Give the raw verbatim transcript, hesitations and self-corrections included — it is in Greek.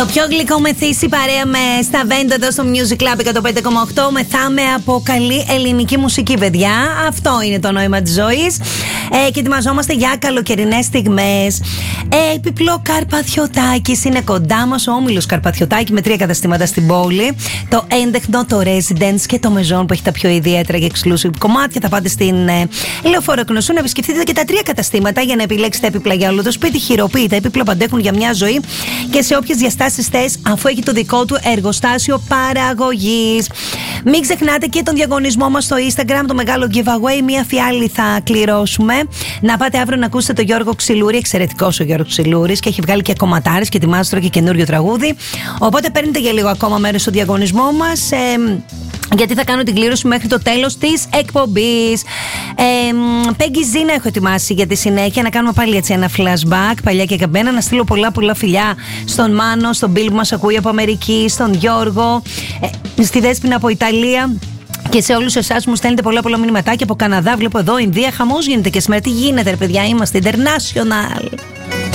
Το πιο γλυκό μεθύσι παρέα με στα Βέντο εδώ στο Music Club εκατό πέντε κόμμα οκτώ. Μεθάμε από καλή ελληνική μουσική, παιδιά. Αυτό είναι το νόημα της ζωής. Ε, και ετοιμαζόμαστε για καλοκαιρινές στιγμές. Ε, επιπλό Καρπαθιωτάκης είναι κοντά μας. Ο όμιλος Καρπαθιωτάκη με τρία καταστήματα στην πόλη. Το Έντεχνο, το Residence και το Maison που έχει τα πιο ιδιαίτερα και exclusive κομμάτια. Θα πάτε στην ε, Λεωφόρο Κνωσού να επισκεφτείτε και τα τρία καταστήματα για να επιλέξετε έπιπλα για όλο το σπίτι. Χειροποίητα έπιπλα που αντέχουν για μια ζωή και σε όποιες διαστάσεις θες, αφού έχει το δικό του εργοστάσιο παραγωγής. Μην ξεχνάτε και τον διαγωνισμό μας στο Instagram, το μεγάλο giveaway. Μία φιάλη θα κληρώσουμε. Να πάτε αύριο να ακούσετε τον Γιώργο Ξυλούρη, εξαιρετικός ο Γιώργος Ξυλούρης, και έχει βγάλει και κομματάρες και ετοιμάζει τώρα και καινούριο τραγούδι. Οπότε παίρνετε για λίγο ακόμα μέρος στο διαγωνισμό μας. Ε, γιατί θα κάνω την κλήρωση μέχρι το τέλος της εκπομπής. Ε, Peggy Zina έχω ετοιμάσει για τη συνέχεια. Να κάνουμε πάλι έτσι ένα flashback, παλιά και καμπένα. Να στείλω πολλά πολλά φιλιά στον Μάνο, στον Bill που μας ακούει από Αμερική, στον Γιώργο, ε, στη Δέσποινα από Ιταλία. Και σε όλους εσάς που μου στέλνετε πολλά πολλά μηνυματάκια από Καναδά. Βλέπω εδώ Ινδία, χαμός γίνεται και σήμερα. Τι γίνεται, ρε παιδιά, είμαστε international.